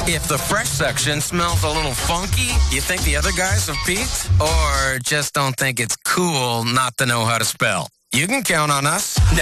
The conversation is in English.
If the fresh section smells a little funky, you think the other guys have peaked? Or just don't think it's cool not to know how to spell? You can count on us.